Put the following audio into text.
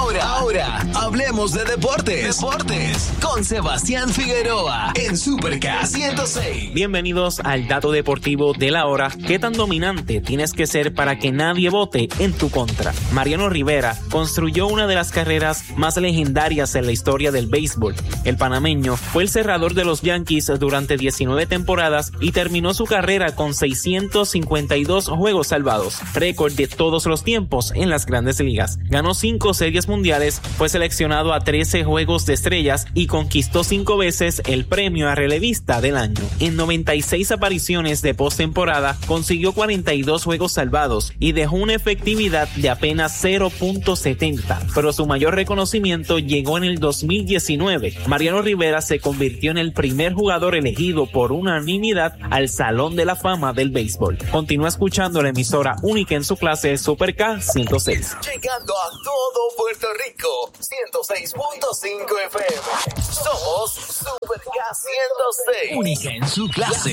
Ahora, hablemos de deportes. Con Sebastián Figueroa en Super K 106. Bienvenidos al dato deportivo de la hora. ¿Qué tan dominante tienes que ser para que nadie vote en tu contra? Mariano Rivera construyó una de las carreras más legendarias en la historia del béisbol. El panameño fue el cerrador de los Yankees durante 19 temporadas y terminó su carrera con 652 juegos salvados, récord de todos los tiempos en las Grandes Ligas. Ganó 5 series mundiales, fue seleccionado a 13 Juegos de Estrellas y conquistó 5 veces el premio a relevista del año. En 96 apariciones de postemporada, consiguió 42 juegos salvados y dejó una efectividad de apenas 0.70, pero su mayor reconocimiento llegó en el 2019. Mariano Rivera se convirtió en el primer jugador elegido por unanimidad al Salón de la Fama del béisbol. Continúa escuchando la emisora única en su clase Super K 106. Llegando a todo Puerto Rico, 106.5 FM. Somos Super K 106. Única en su clase.